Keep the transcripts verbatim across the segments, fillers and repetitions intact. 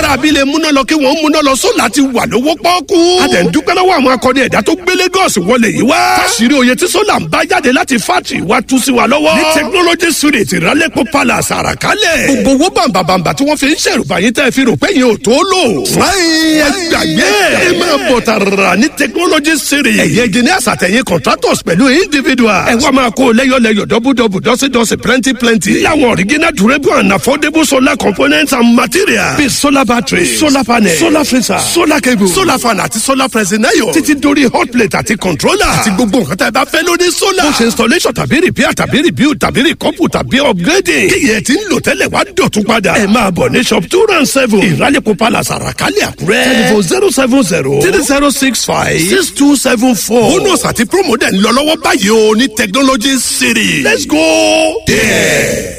bára abilé múná lọ kí wọ́n múná lọ sólà ti wà lówó pọ́ọ́kú. a dẹ̀ ń dúpẹ́ lọ́wọ́ àwọn akọni ẹ̀dá tó gbé Lagos wọlé yìí wá. káṣírí oyè tí sólà ń bá jáde láti fátì wá tú sí wa lọ́wọ́. ní technology street ìrálẹ́pọ̀ palace àràkálẹ̀. gbogbo owó bàǹbàǹbà tí wọ́n fi ń ṣèrùbá yín tẹ́ fi rò pé yín ò tó lò. fúláyìn ẹgbàgbé ẹ máa bọ̀ tààrà ní technology street. ẹ̀yẹ engineers àtẹ̀yìn contractors pẹ̀lú individuals. ẹ wá máa kó lẹ́yọ̀lẹ́yọ̀ dọ́bùdọ́bù dọ́sídọ́sí plenty plenty. láwọn original durable and affordable solar components and materials. bíi solar battery solar panel solar freezer solar cable solar fan àti solar pressing iron. títí dórí hot plate àti controller. àti gbogbo nǹkan tá ẹ bá fẹ́ lórí solar. bó ṣe installation tàbí repair tàbí rebuild tàbí recouple tàbí upgrading. kíyẹ̀ tí ń lò tẹ́lẹ̀ wá dọ̀tún padà. ẹ máa bọ̀ ní shop two round seven ìrálẹ̀kọ̀ palace àràkálẹ̀ àkúrẹ́. telephone zero seven zero three zero six five six two seven four. bonus àti promo dẹ̀ ń lọ lọ́wọ́ báyìí o ní technology city. let's go there.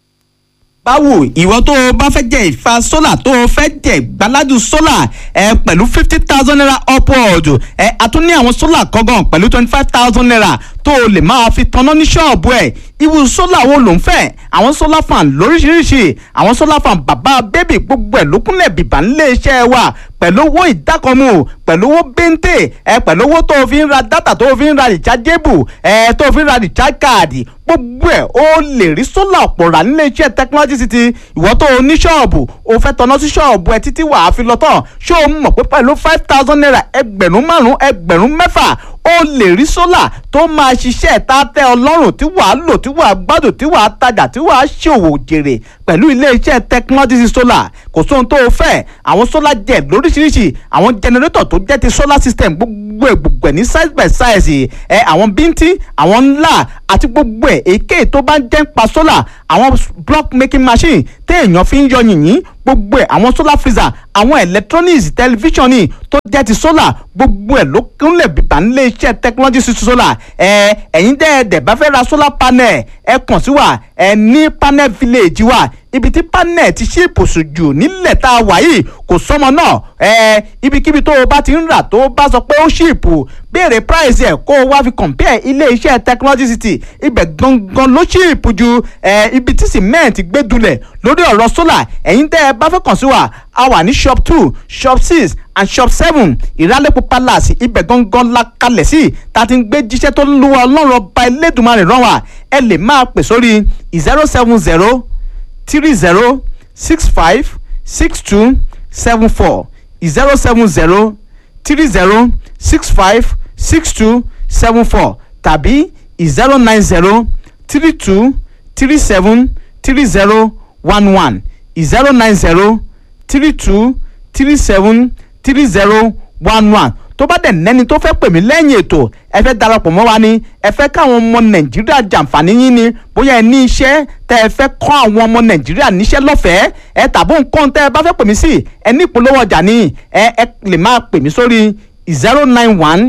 báwo ìwọ tó o bá fẹ́ jẹ ìfa sólà tó o fẹ́ jẹ gbáládùn sólà ẹ pẹ̀lú fifty thousand naira upward ẹ a tún ní àwọn sólà kọ́gàn pẹ̀lú twenty five thousand naira tó o lè máa fi tanná ní ṣọ́ọ̀bù ẹ̀ irú sólà wo ló ń fẹ́ àwọn sólà fan lóríṣiríṣi àwọn sólà fan bàbá bébì gbogbo ẹ̀ lókùnlẹ̀ bìbà ńlẹ̀ iṣẹ́ wa pẹ̀lú owó ìdákọ̀mù pẹ̀lú owó bẹ́ńtẹ̀ ẹ pẹ̀lú owó tó o fi ń ra dátà tó o fi ń ra rechargeable ẹ tó o fi ń ra recharge card gbogbo ẹ̀ o lè rí sólà ọ̀pọ̀ rà nílé iṣẹ́ technology city ìwọ tó o ní ṣọ́ọ̀bù o fẹ́ tanná sí ṣọ́ọ̀bù ẹ títí wàá fi lọ tán ṣé o mọ̀ pé pẹ̀lú five thousand naira ẹgbẹ̀rún márùn-ún ẹgbẹ̀rún mẹ́fà o lè rí sólà tó máa ṣiṣẹ́ tá tẹ́ ọlọ́run tí wàá lò tí wàá gbádùn tí wàá tajà tí wàá ṣòwò jèrè pẹ̀lú iléeṣẹ́ technology solar kò sóhun tó o fẹ́ àwọn solar jet lóríṣiríṣi àwọn generator tó jẹ́ ti solar system gbogbo ẹ̀ gbogbo ẹ̀ ní size by size ẹ̀ àwọn bíntín àwọn ńlá àti gbogbo ẹ̀ èké tó bá ń jẹ́ ń pa solar àwọn block making machine téèyàn fi ń yọ yìnyín gbogbo ẹ̀ àwọn solar freezer àwọn electronics tẹlifíṣàn ni tó jẹ́ ti solar gbogbo ẹ̀ ló kúnlẹ̀ bìbà nílé iṣẹ́ technology solar ẹ̀ ẹ̀yin dẹ́ẹ̀dẹ̀ bá fẹ́ ra solar panel ẹ̀ kàn sí wa ẹ̀ ní panel village wa ibi tí panel ti ṣíìpù sùjù nílẹ̀ tá a wà yìí kò sọmọ náà ẹ̀ ibikíbi tó o bá ti ń rà tó o bá sọ pé ó ṣíìpù béèrè price ẹ̀ kó o wá fi compare ilé iṣẹ́ technology city ibẹ̀ gangan ló ṣíìpù ju ẹ̀ ibi tí cement gbé dulẹ̀ lórí ọ̀rọ̀ solar ẹ̀yin tẹ́ ẹ bá fẹ́ kàn sí wa a wà ní shop two shop six and shop seven ìrálẹ́pọ̀ palace ibẹ̀ gangan la kalẹ̀ sí tá a ti ń gbé jíṣẹ́ tó lu ọlọ́run ọba Elédùmarè rán wa ẹ lè máa pè sórí zero seven zero three zero six five six two seven four zero seven zero three zero six five six two seven four tàbí zero nine zero three two three seven three zero one one zero nine zero three two three seven three zero one one tó bá dẹ̀ nẹ́ni tó fẹ́ pè mí lẹ́yìn ètò ẹ fẹ́ darapọ̀ mọ́ wa ni ẹ fẹ́ káwọn ọmọ nàìjíríà jàǹfààní yín ni bóyá ẹ ní iṣẹ́ tẹ́ ẹ fẹ́ kọ́ àwọn ọmọ nàìjíríà níṣẹ́ lọ́fẹ̀ẹ́ ẹ tàbí nǹkan tẹ́ ẹ bá fẹ́ pè mí sí ẹ ní ìpolówó ọjà ni ẹ ẹ lè máa pè mí sórí zero nine one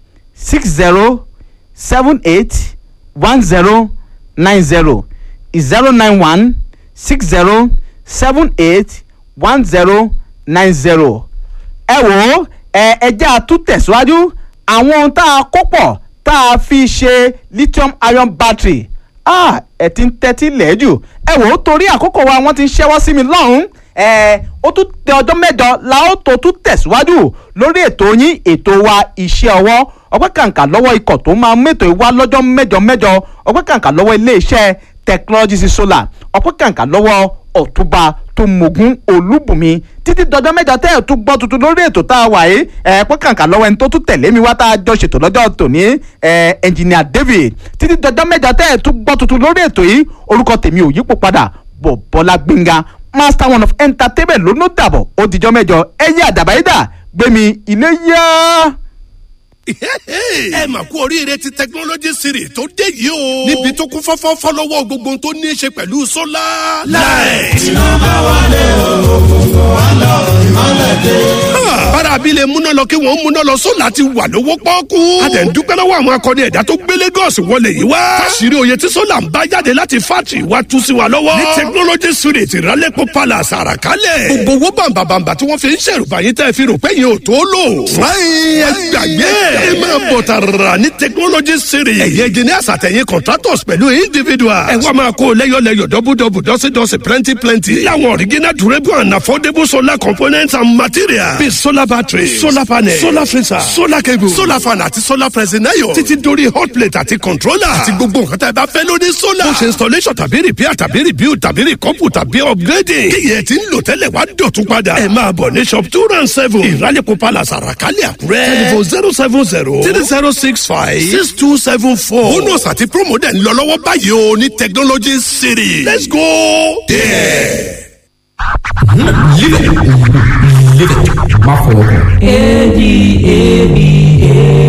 six zero seven eight one zero nine zero zero nine one six zero seven eight one zero nine zero ẹ wò ó ẹ ẹ jẹ́ àtúntẹ̀síwájú àwọn ohun tá a kó pọ̀ tá a fi ṣe lithium ion battery ah ẹ ti ń tẹ́tí lẹ́jù ẹ wò ó torí àkókò wa wọ́n ti ń ṣẹ́wọ́ sí mi lọ́hùn-ún ẹ ó tún tẹ ọjọ́ mẹ́jọ la ó tó tún tẹ̀síwájú lórí ètò yín ètò wa iṣẹ́ ọwọ́ ọpẹ́ kàǹkà lọ́wọ́ ikọ̀ tó máa mẹ́tò ìwá lọ́jọ́ mẹ́jọ mẹ́jọ ọpẹ́ kàǹkà lọ́wọ́ iléeṣẹ́ technology solar ọpẹ́ kàǹkà lọ́wọ́ ọ̀túnba tó mogun olúbùnmi títí dọjọ́ mẹ́jọ tẹ́ ẹ̀ tún gbọ́ tuntun lórí ètò tá a wà yìí ẹ̀ pé kàǹkà lọ́wọ́ ẹni tó tún tẹ̀lé mi wá tá a jọ ṣètò lọ́jọ́ tòní ẹ̀ engineer David títí dọjọ́ mẹ́jọ tẹ́ ẹ̀ tún gbọ́ tuntun lórí ètò yìí orúkọ tèmi ò yípo padà bọ̀ Bọ́lá Gbénga master one of entertainment ló ló dàbọ̀ ó dijọ́ mẹ́jọ ẹ̀yẹ àdàbáyédà gbẹ̀mí ilé yá. ẹ mà kú oríire ti technology series tó dé yìí o. níbi tó kún fọ́fọ́ fọ́lọ́wọ́ gbogbo tó ní í ṣe pẹ̀lú sólà. láì. iná bá wálé o gbogbo wa lọ ìmọ̀lẹ̀ dé. bára bí ẹbí lè múná lọ kí wọ́n múná lọ sólà ti wà lówó pọ́ọ́kú. a dẹ̀ ń dúpẹ́ lọ́wọ́ àwọn akọni ẹ̀dá tó gbé Lagos wọlé yìí wá. káṣírí oyè tí sólà ń bá jáde láti fátì wá tú sí wa lọ́wọ́. ní technology street ìrálẹ́pọ̀ palace àràkálẹ̀. gbogbo owó bàǹbàǹbà tí wọ́n fi ń ṣèrùbá yín tẹ́ fi rò pé yín ò tó lò. fúláyìn ẹgbàgbé ẹ máa bọ̀ tààrà ní technology street. ẹ̀yẹ engineers àtẹ̀yìn contractors pẹ̀lú individuals. ẹ wá máa kó lẹ́yọ̀lẹ́yọ̀ dọ́bùdọ́bù dọ́sídọ́sí plenty plenty. láwọn original durable and affordable solar components and materials. bíi solar battery solar panel solar freezer solar cable solar fan àti solar pressing iron. títí dórí hot plate àti controller. àti gbogbo nǹkan tá ẹ bá fẹ́ lórí solar. bó ṣe installation tàbí repair tàbí rebuild tàbí recouple tàbí upgrading. kíyẹ̀ tí ń lò tẹ́lẹ̀ wá dọ̀tún padà. ẹ máa bọ̀ ní shop two round seven ìrálẹ̀kọ̀ palace àràkálẹ̀ àkúrẹ́. telephone zero seven zero three zero six five six two seven four. bonus àti promo dẹ̀ ń lọ lọ́wọ́ báyìí o ní technology city. let's go there. Live it. Live it. Má fọwọ́ kàn. A D A B A.